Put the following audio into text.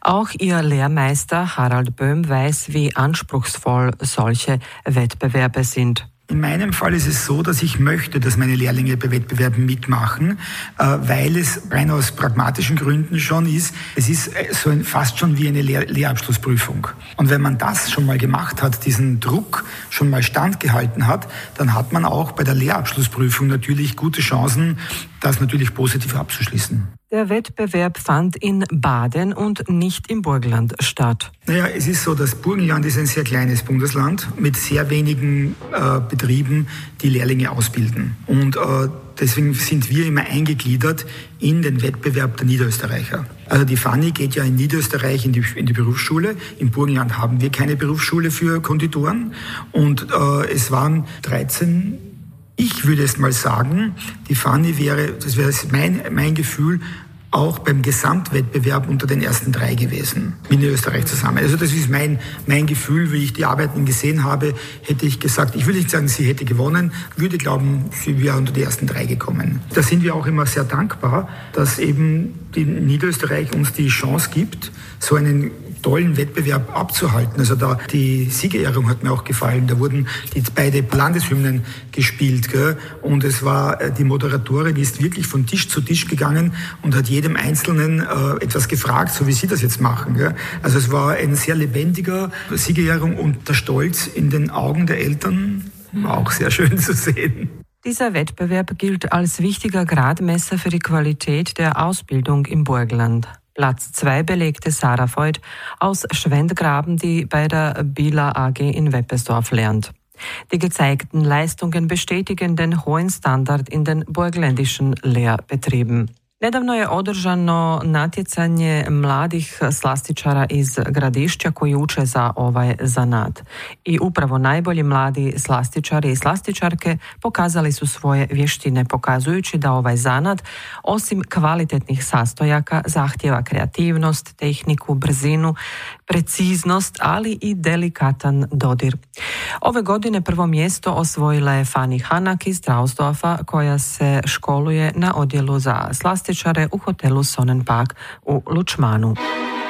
Auch ihr Lehrmeister Harald Böhm weiß, wie anspruchsvoll solche Wettbewerbe sind. In meinem Fall ist es so, dass ich möchte, dass meine Lehrlinge bei Wettbewerben mitmachen, weil es rein aus pragmatischen Gründen schon ist. Es ist fast schon wie eine Lehrabschlussprüfung. Und wenn man das schon mal gemacht hat, diesen Druck schon mal standgehalten hat, dann hat man auch bei der Lehrabschlussprüfung natürlich gute Chancen, das natürlich positiv abzuschließen. Der Wettbewerb fand in Baden und nicht im Burgenland statt. Naja, es ist so, das Burgenland ist ein sehr kleines Bundesland mit sehr wenigen Betrieben, die Lehrlinge ausbilden. Und deswegen sind wir immer eingegliedert in den Wettbewerb der Niederösterreicher. Also die Fanny geht ja in Niederösterreich in die Berufsschule. Im Burgenland haben wir keine Berufsschule für Konditoren. Und es waren 13. Ich würde es mal sagen, die Fanny das wäre mein Gefühl, auch beim Gesamtwettbewerb unter den ersten 3 gewesen, mit Österreich zusammen. Also das ist mein Gefühl, wie ich die Arbeiten gesehen habe, hätte ich gesagt, ich würde nicht sagen, sie hätte gewonnen, würde glauben, sie wäre unter die ersten 3 gekommen. Da sind wir auch immer sehr dankbar, dass eben die Niederösterreich uns die Chance gibt, so einen tollen Wettbewerb abzuhalten. Also da die Siegerehrung hat mir auch gefallen. Da wurden beide Landeshymnen gespielt, gell? Und es war die Moderatorin, die ist wirklich von Tisch zu Tisch gegangen und hat jedem Einzelnen etwas gefragt, so wie Sie das jetzt machen, gell? Also es war ein sehr lebendiger Siegerehrung und der Stolz in den Augen der Eltern war auch sehr schön zu sehen. Dieser Wettbewerb gilt als wichtiger Gradmesser für die Qualität der Ausbildung im Burgenland. Platz 2 belegte Sarah Voigt aus Schwendgraben, die bei der Billa AG in Weppersdorf lernt. Die gezeigten Leistungen bestätigen den hohen Standard in den burgenländischen Lehrbetrieben. Nedavno je održano natjecanje mladih slastičara iz Gradišća koji uče za ovaj zanat. I upravo najbolji mladi slastičari i slastičarke pokazali su svoje vještine, pokazujući da ovaj zanat, osim kvalitetnih sastojaka, zahtjeva kreativnost, tehniku, brzinu, preciznost, ali i delikatan dodir. Ove godine prvo mjesto osvojila je Fanny Hanak iz Drausdorfa, koja se školuje na odjelu za slastičare u hotelu Sonnenpark u Lučmanu.